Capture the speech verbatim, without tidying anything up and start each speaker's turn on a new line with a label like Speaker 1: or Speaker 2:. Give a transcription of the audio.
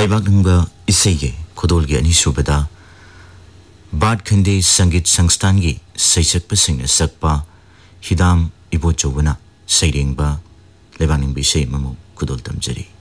Speaker 1: लेबाक नंगा इसेगे खुदोल के अनिसुबदा बाट खंडे संगीत संस्थान की सैसक पसिंग सकपा हिदाम इबोचोबना सैरेंगबा लेबाक नंग बिसे ममु खुदोल तमजरी